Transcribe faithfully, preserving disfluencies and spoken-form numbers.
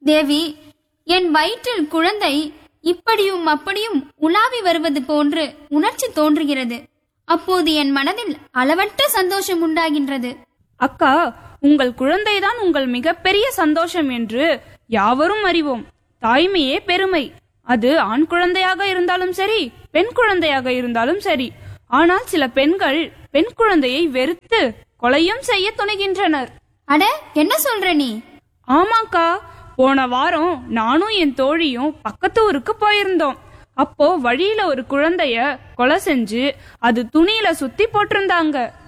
தேவி, என் வயிற்றில் குழந்தை இப்படியும் அப்படியும் உலாவி வருவது போன்று உணர்ச்சி தோன்றுகிறது. அப்போது என் மனதில் அளவற்ற சந்தோஷம் உண்டாகின்றது. அக்கா, உங்கள் குழந்தைதான் உங்கள் மிகப்பெரிய சந்தோஷம் என்று யாவரும் அறிவோம். தாய்மையே பெருமை. அது ஆண் குழந்தையாக இருந்தாலும் சரி, பெண் குழந்தையாக இருந்தாலும் சரி. ஆனால் சில பெண்கள் பெண் குழந்தையை வெறுத்து கொலையும் செய்ய துணிகின்றனர். அட, என்ன சொல்ற நீ? ஆமாக்கா, போன வாரம் நானும் என் தோழியும் பக்கத்து ஊருக்கு போயிருந்தோம். அப்போ வழியில ஒரு குழந்தைய கொலை செஞ்சு அது துணியில சுத்தி போட்டிருந்தாங்க.